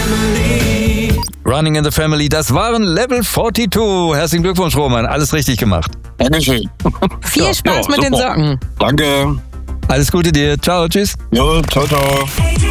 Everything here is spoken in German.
Family. Running in the Family, das waren Level 42. Herzlichen Glückwunsch, Roman. Alles richtig gemacht. Dankeschön. Viel Spaß mit den super. Socken. Danke. Alles Gute dir. Ciao, tschüss. Jo, ciao, ciao.